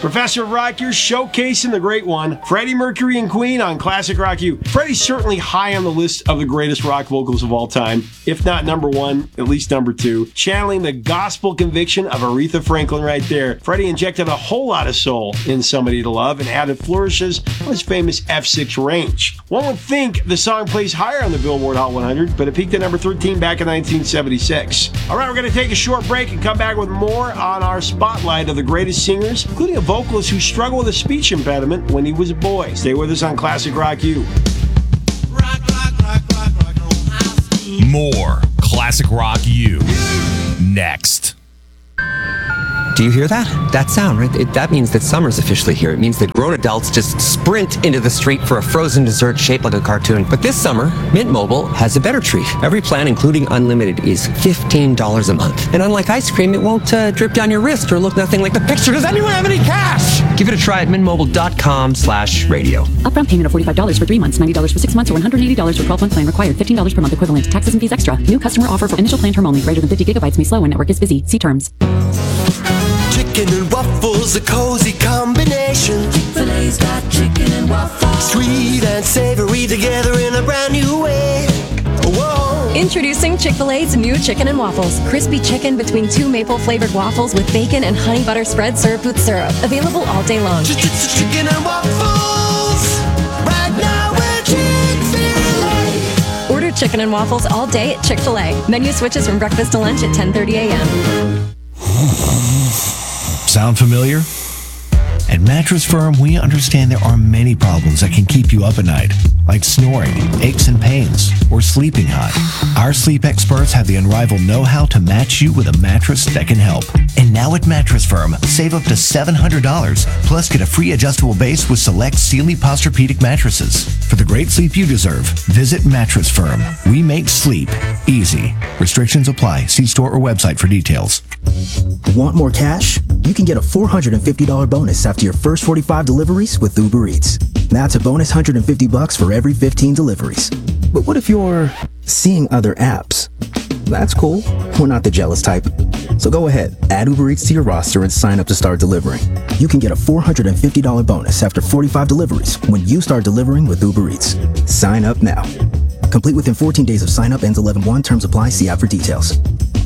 Professor of Rock, you're showcasing the great one, Freddie Mercury and Queen on Classic Rock U. Freddie's certainly high on the list of the greatest rock vocals of all time, if not number one, at least number two. Channeling the gospel conviction of Aretha Franklin right there. Freddie injected a whole lot of soul in Somebody to Love and added flourishes on his famous F6 range. One would think the song plays higher on the Billboard Hot 100, but it peaked at number 13 back in 1976. All right, we're going to take a short break and come back with more on our spotlight of the greatest singers, including a vocalist who struggled with a speech impediment when he was a boy. Stay with us on Classic Rock U. More Classic Rock U. Next. Do you hear that? That sound, right? That means that summer's officially here. It means that grown adults just sprint into the street for a frozen dessert shaped like a cartoon. But this summer, Mint Mobile has a better treat. Every plan, including unlimited, is $15 a month. And unlike ice cream, it won't drip down your wrist or look nothing like the picture. Does anyone have any cash? Give it a try at mintmobile.com/radio. Upfront payment of $45 for 3 months, $90 for 6 months, or $180 for 12-month plan required. $15 per month equivalent. Taxes and fees extra. New customer offer for initial plan term only. Greater than 50 gigabytes may slow when network is busy. See terms. Chicken and waffles, a cozy combination. Chick-fil-A's got chicken and waffles. Sweet and savory together in a brand new way. Whoa. Introducing Chick-fil-A's new chicken and waffles. Crispy chicken between 2 maple-flavored waffles with bacon and honey butter spread served with syrup. Available all day long. Chicken and waffles. Right now we're Chick-fil-A. Order chicken and waffles all day at Chick-fil-A. Menu switches from breakfast to lunch at 10:30 a.m. Sound familiar? At Mattress Firm, we understand there are many problems that can keep you up at night, like snoring, aches and pains, or sleeping hot. Our sleep experts have the unrivaled know-how to match you with a mattress that can help. And now at Mattress Firm, save up to $700, plus get a free adjustable base with select Sealy Posturepedic mattresses. For the great sleep you deserve, visit Mattress Firm. We make sleep easy. Restrictions apply. See store or website for details. Want more cash? You can get a $450 bonus after your first 45 deliveries with Uber Eats. That's a bonus $150 for every 15 deliveries. But what if you're seeing other apps? That's cool. We're not the jealous type. So go ahead, add Uber Eats to your roster and sign up to start delivering. You can get a $450 bonus after 45 deliveries when you start delivering with Uber Eats. Sign up now. Complete within 14 days of sign up. Ends 11/1. Terms apply. See app for details.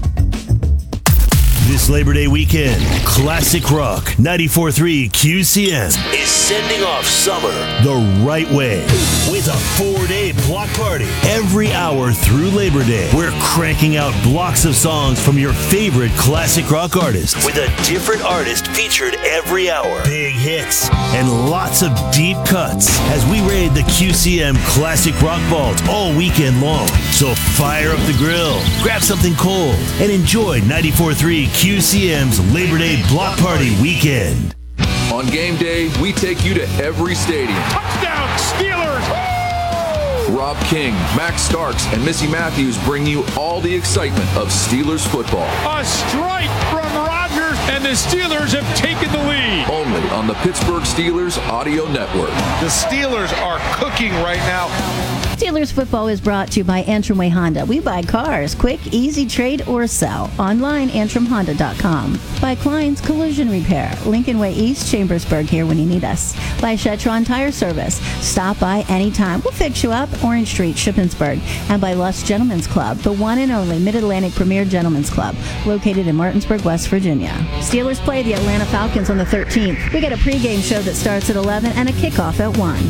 This Labor Day weekend, Classic Rock 94.3 QCM is sending off summer the right way with a 4-day block party. Every hour through Labor Day, we're cranking out blocks of songs from your favorite classic rock artists with a different artist featured every hour. Big hits and lots of deep cuts as we raid the QCM Classic Rock Vault all weekend long. So fire up the grill, grab something cold, and enjoy 94.3 QCM's Labor Day Block Party weekend. On game day, we take you to every stadium. Touchdown, Steelers! Woo! Rob King, Max Starks, and Missy Matthews bring you all the excitement of Steelers football. A strike from Rodgers, and the Steelers have taken the lead. Only on the Pittsburgh Steelers Audio Network. The Steelers are cooking right now. Steelers football is brought to you by Antrim Way Honda. We buy cars, quick, easy trade or sell. Online, AntrimHonda.com. By Klein's Collision Repair, Lincoln Way East, Chambersburg, here when you need us. By Shetron Tire Service. Stop by anytime. We'll fix you up. Orange Street, Shippensburg. And by Lust Gentlemen's Club, the one and only Mid-Atlantic Premier Gentlemen's Club, located in Martinsburg, West Virginia. Steelers play the Atlanta Falcons on the 13th. We get a pregame show that starts at 11 and a kickoff at 1.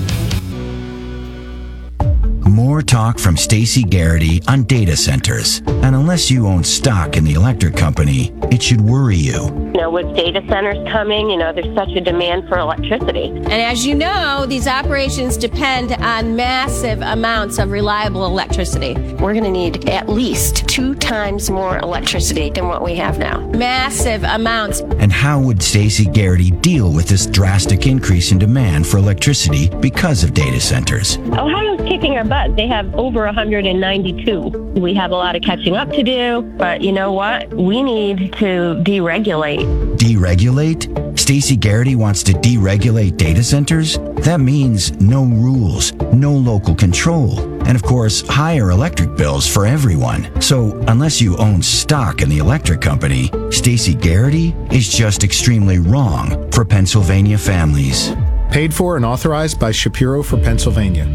More talk from Stacey Garrity on data centers. And unless you own stock in the electric company, it should worry you. With data centers coming, there's such a demand for electricity. And as you know, these operations depend on massive amounts of reliable electricity. We're going to need at least 2 times more electricity than what we have now. Massive amounts. And how would Stacey Garrity deal with this drastic increase in demand for electricity because of data centers? Ohio's kicking our butt. They have over 192. We have a lot of catching up to do, but you know what? We need to deregulate. Deregulate? Stacey Garrity wants to deregulate data centers? That means no rules, no local control, And of course, higher electric bills for everyone. So unless you own stock in the electric company, Stacey Garrity is just extremely wrong for Pennsylvania families. Paid for and authorized by Shapiro for Pennsylvania.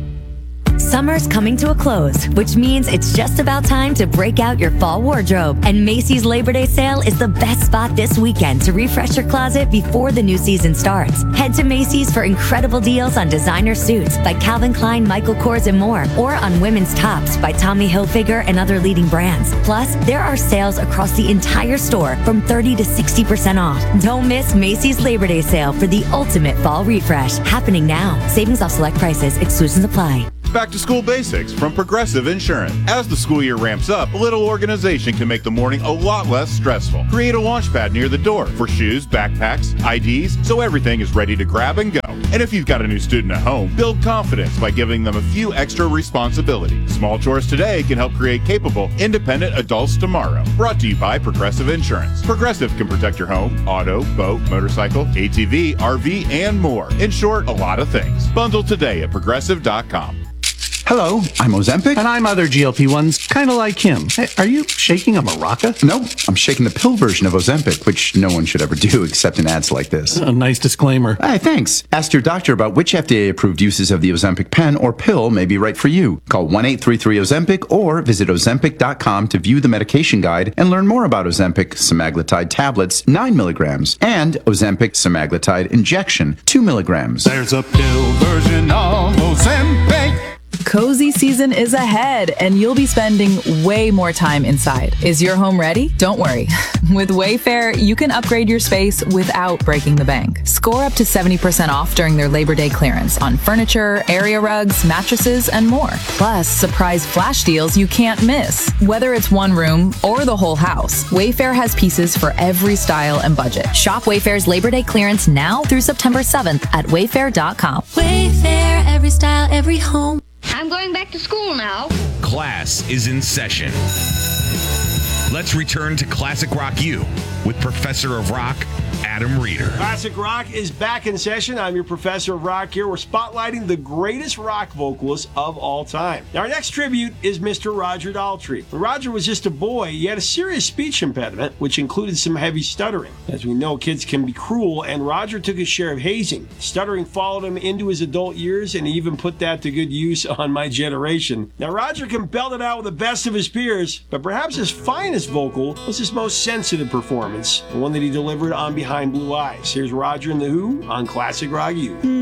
Summer's coming to a close, which means it's just about time to break out your fall wardrobe. And Macy's Labor Day sale is the best spot this weekend to refresh your closet before the new season starts. Head to Macy's for incredible deals on designer suits by Calvin Klein, Michael Kors, and more, or on women's tops by Tommy Hilfiger and other leading brands. Plus, there are sales across the entire store from 30 to 60% off. Don't miss Macy's Labor Day sale for the ultimate fall refresh. Happening now. Savings off select prices. Exclusions apply. Back to school basics from Progressive Insurance. As the school year ramps up, a little organization can make the morning a lot less stressful. Create a launch pad near the door for shoes, backpacks, IDs, so everything is ready to grab and go. And if you've got a new student at home, build confidence by giving them a few extra responsibilities. Small chores today can help create capable, independent adults tomorrow. Brought to you by Progressive Insurance. Progressive can protect your home, auto, boat, motorcycle, ATV, RV, and more. In short, a lot of things. Bundle today at progressive.com. Hello, I'm Ozempic. And I'm other GLP-1s, kind of like him. Hey, are you shaking a maraca? No, I'm shaking the pill version of Ozempic, which no one should ever do except in ads like this. A nice disclaimer. Hey, thanks. Ask your doctor about which FDA-approved uses of the Ozempic pen or pill may be right for you. Call 1-833-OZEMPIC or visit Ozempic.com to view the medication guide and learn more about Ozempic semaglutide tablets, 9 milligrams, and Ozempic semaglutide injection, 2 milligrams. There's a pill version of Ozempic. Cozy season is ahead, and you'll be spending way more time inside. Is your home ready? Don't worry. With Wayfair, you can upgrade your space without breaking the bank. Score up to 70% off during their Labor Day clearance on furniture, area rugs, mattresses, and more. Plus, surprise flash deals you can't miss. Whether it's one room or the whole house, Wayfair has pieces for every style and budget. Shop Wayfair's Labor Day clearance now through September 7th at wayfair.com. Wayfair, every style, every home. I'm going back to school now. Class is in session. Let's return to Classic Rock U with Professor of Rock, Adam Reeder. Classic Rock is back in session. I'm your Professor of Rock here. We're spotlighting the greatest rock vocalists of all time. Now, our next tribute is Mr. Roger Daltrey. When Roger was just a boy, he had a serious speech impediment, which included some heavy stuttering. As we know, kids can be cruel, and Roger took his share of hazing. Stuttering followed him into his adult years, and he even put that to good use on my generation. Now, Roger can belt it out with the best of his peers, but perhaps his finest vocal was his most sensitive performance, the one that he delivered on Behind Blue Eyes. Here's Roger and the Who on Classic Rock U.